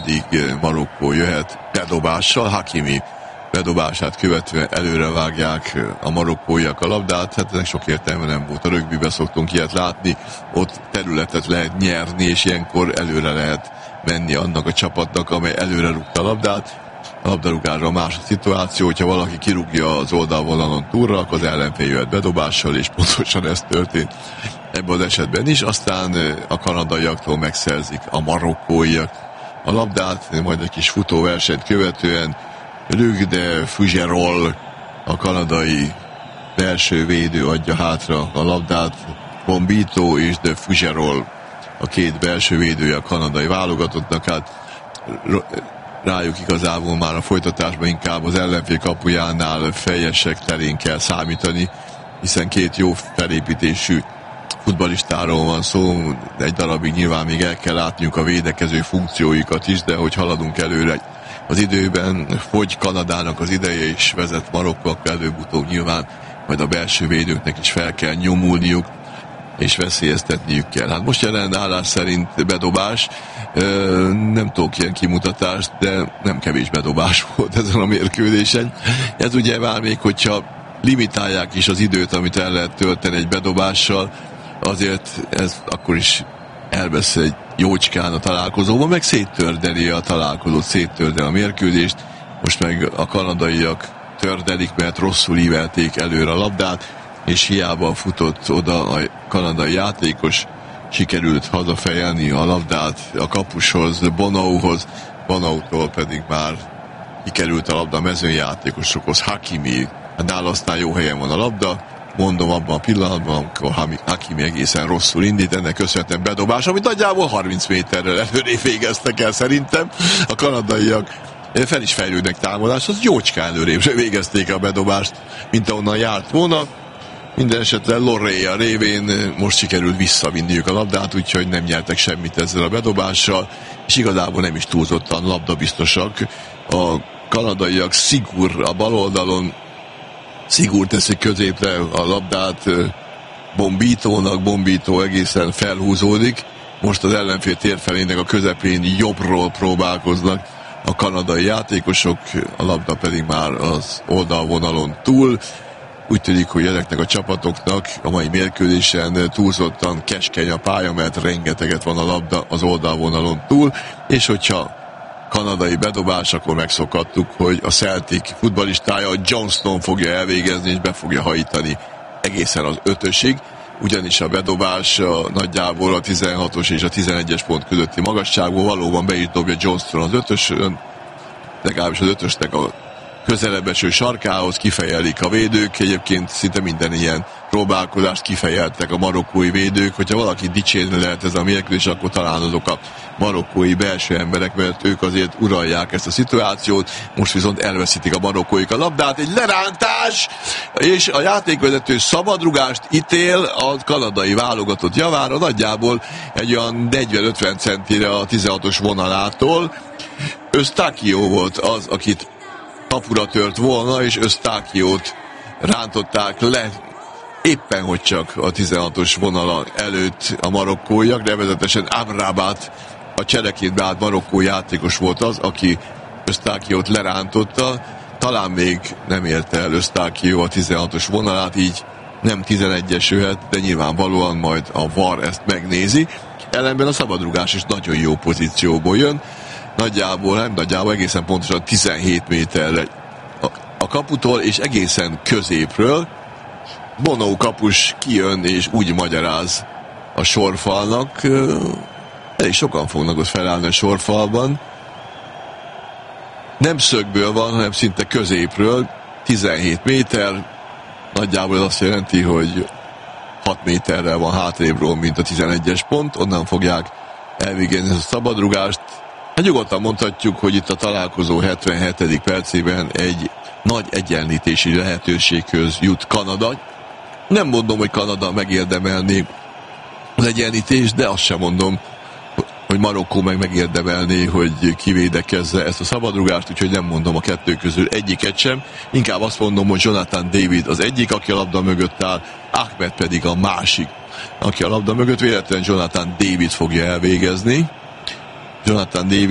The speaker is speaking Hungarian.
pedig Marokkó jöhet bedobással. Hakimi bedobását követően előre vágják a marokkóiak a labdát. Hát ennek sok értelme nem volt. A rögbiben szoktunk ilyet látni, ott területet lehet nyerni, és ilyenkor előre lehet menni annak a csapatnak, amely előre rúgta a labdát. A labdarúgásra a másod szituáció, hogyha valaki kirúgja az oldalvonalon túlra, akkor az ellenfél jöhet bedobással, és pontosan ez történt ebben az esetben is. Aztán a kanadaiaktól megszerzik a marokkóiak a labdát, majd egy kis futóversenyt követően Luc de Fougerolles, a kanadai belső védő adja hátra a labdát, Bombito és de Fougerolles, a két belső védője a kanadai válogatottnak. Hát rájuk igazából már a folytatásban inkább az ellenfél kapujánál fejesek terén kell számítani, hiszen két jó felépítésű futballistáról van szó, egy darabig nyilván még el kell látniuk a védekező funkcióikat is, de hogy haladunk előre az időben, fogy Kanadának az ideje, és vezet Marokkó, előbb-utóbb nyilván majd a belső védőknek is fel kell nyomulniuk, és veszélyeztetniük kell. Hát most jelen állás szerint bedobás, nem tudok ilyen kimutatást, de nem kevés bedobás volt ezen a mérkőzésen. Ez ugye már még, hogyha limitálják is az időt, amit el lehet tölteni egy bedobással, azért ez akkor is elvesz egy jócskán a találkozóban, meg széttördeli a találkozót, széttördeli a mérkőzést. Most meg a kanadaiak tördelik, mert rosszul ívelték előre a labdát, és hiába futott oda a kanadai játékos, sikerült hazafejelni a labdát a kapushoz, Bonauhoz, Bonautól pedig már kikerült a labda a mezőnyjátékosokhoz, Hakimi. Nála aztán jó helyen van a labda, mondom abban a pillanatban, amikor Hakimi egészen rosszul indít, ennek köszönhetően bedobás, amit nagyjából 30 méterrel előrébb végeztek el szerintem. A kanadaiak fel is fejlődnek támadáshoz, jócskán előrébb végezték a bedobást, mint ahonnan járt volna. Minden esetre Lorrea révén most sikerült visszavinniük a labdát, úgyhogy nem nyertek semmit ezzel a bedobással, és igazából nem is túlzottan labdabiztosak. A kanadaiak Sigur a bal oldalon, Sigur teszi középre a labdát Bombitónak, Bombito egészen felhúzódik. Most az ellenfél térfelének a közepén jobbról próbálkoznak a kanadai játékosok, a labda pedig már az oldalvonalon túl. Úgy tűnik, hogy ezeknek a csapatoknak a mai mérkőzésen túlzottan keskeny a pálya, mert rengeteget van a labda az oldalvonalon túl, és hogyha kanadai bedobás, akkor megszokhattuk, hogy a Celtic futballistája Johnston fogja elvégezni, és be fogja hajítani egészen az 5-ösig, ugyanis a bedobás nagyjából a 16-os és a 11-es pont közötti magasságból valóban be is dobja Johnston az 5-ösön, legalábbis az 5-ösnek a közelebb eső sarkához, kifejelik a védők, egyébként szinte minden ilyen próbálkozást kifejeltek a marokkói védők. Hogyha valaki dicsérni lehet ez a mérkőzés, akkor talán azok a marokkói belső emberek, mert ők azért uralják ezt a szituációt, most viszont elveszítik a marokkóik a labdát, egy lerántás, és a játékvezető szabadrugást ítél a kanadai válogatott javára, nagyjából egy olyan 40-50 centire a 16-os vonalától. Eustáquio volt az, akit kapura tört volna, és Eustáquiót rántották le éppen hogy csak a 16-os vonala előtt a marokkóiak, nevezetesen Amrabat, a csereként állt marokkó játékos volt az, aki Eustáquiót lerántotta. Talán még nem érte el Eustáquio a 16-os vonalát, így nem 11-es jöhet, de nyilvánvalóan majd a VAR ezt megnézi. Ellenben a szabadrugás is nagyon jó pozícióból jön. Nagyjából egészen pontosan 17 méterre a kaputól, és egészen középről Bono kapus kijön, és úgy magyaráz a sorfalnak. Elég sokan fognak ott felállni a sorfalban. Nem szögből van, hanem szinte középről. 17 méter. Nagyjából ez azt jelenti, hogy 6 méterrel van hátrébről, mint a 11-es pont. Onnan fogják elvégezni a szabadrugást. Hát nyugodtan mondhatjuk, hogy itt a találkozó 77. percében egy nagy egyenlítési lehetőséghöz jut Kanada. Nem mondom, hogy Kanada megérdemelné az egyenlítést, de azt sem mondom, hogy Marokkó megérdemelné, hogy kivédekezze ezt a szabadrugást, úgyhogy nem mondom a kettő közül egyiket sem. Inkább azt mondom, hogy Jonathan David az egyik, aki a labda mögött áll, Ahmed pedig a másik, aki a labda mögött, véletlenül Jonathan David fogja elvégezni. Jonathan David